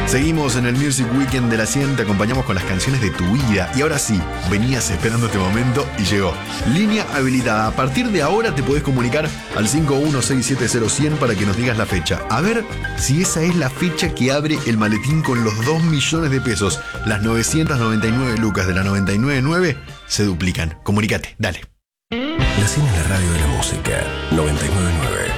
Seguimos en el Music Weekend de la 100, te acompañamos con las canciones de tu vida. Y ahora sí, venías esperando este momento y llegó. Línea habilitada. A partir de ahora te podés comunicar al 51670100 para que nos digas la fecha. A ver si esa es la fecha que abre el maletín con los 2 millones de pesos. Las 999 lucas de la 999 se duplican. Comunicate, dale. La 100 es la radio de la música. 999.